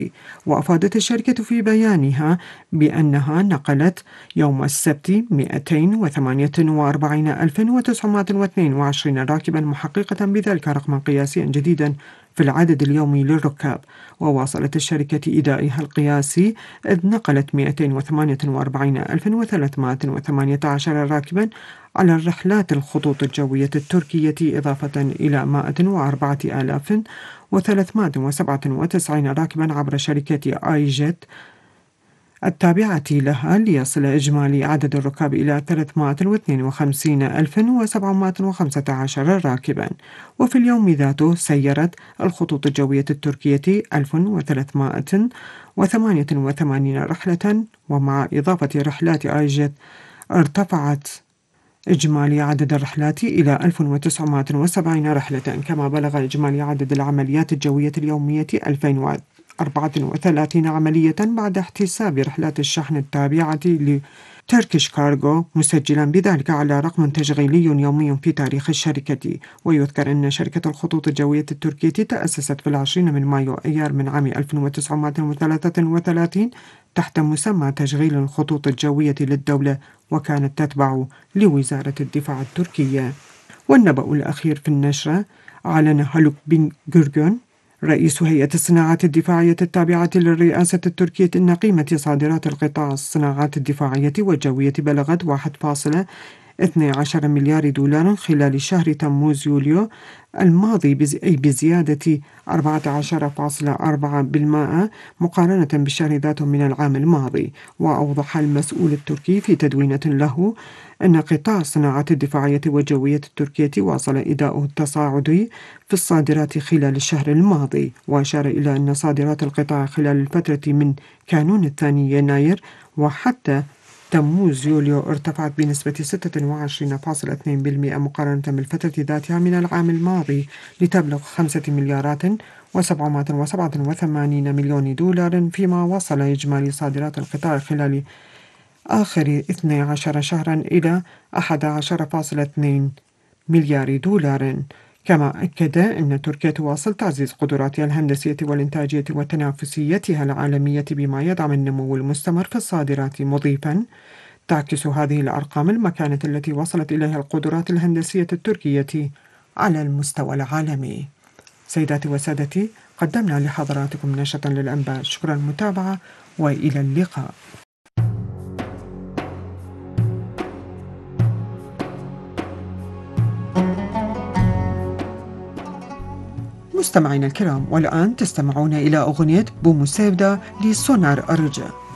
وأفادت الشركة في بيانها بأنها نقلت يوم السبت 248,922 راكبا، محققة بذلك رقما قياسيا جديدا في العدد اليومي للركاب. وواصلت الشركة إيدائها القياسي إذ نقلت 248,318 راكبا على الرحلات الخطوط الجوية التركية، إضافة إلى 104,397 راكبا عبر شركة آي جيت التابعة لها، ليصل إجمالي عدد الركاب إلى 352,715 راكبا. وفي اليوم ذاته سيرت الخطوط الجوية التركية 1,388 رحلة، ومع إضافة رحلات آي جيت ارتفعت إجمالي عدد الرحلات إلى 1970 رحلة. كما بلغ إجمالي عدد العمليات الجوية اليومية 2034 عملية بعد احتساب رحلات الشحن التابعة لتركيش كارغو، مسجلا بذلك على رقم تشغيلي يومي في تاريخ الشركة. ويذكر أن شركة الخطوط الجوية التركية تأسست في 20 من مايو أيار من عام 1933 تحت مسمى تشغيل الخطوط الجوية للدولة، وكانت تتبع لوزارة الدفاع التركية. والنبأ الأخير في النشرة: أعلن هالوك بن جورجون رئيس هيئة الصناعات الدفاعية التابعة للرئاسة التركية أن قيمة صادرات القطاع الصناعات الدفاعية والجوية بلغت 1.12 مليار دولار خلال شهر تموز يوليو الماضي، أي بزيادة 14.4% مقارنة بالشهر ذاته من العام الماضي. وأوضح المسؤول التركي في تدوينة له أن قطاع الصناعات الدفاعية والجوية التركية واصل إداؤه التصاعدي في الصادرات خلال الشهر الماضي، وأشار إلى أن صادرات القطاع خلال الفترة من كانون الثاني يناير وحتى تموز يوليو ارتفعت بنسبة 26.2% مقارنة بالفترة ذاتها من العام الماضي، لتبلغ 5,787 مليون دولار، فيما وصل إجمالي صادرات القطاع خلال آخر 12 شهرا إلى 11.2 مليار دولار. كما أكد أن تركيا تواصل تعزيز قدراتها الهندسية والإنتاجية وتنافسيتها العالمية بما يدعم النمو المستمر في الصادرات، مضيفا: تعكس هذه الأرقام المكانة التي وصلت إليها القدرات الهندسية التركية على المستوى العالمي. سيداتي وسادتي، قدمنا لحضراتكم نشرة للأنباء. شكرا للمتابعة وإلى اللقاء. مستمعينا الكرام، والآن تستمعون إلى أغنية بوموسيفدا لسونار أرجا.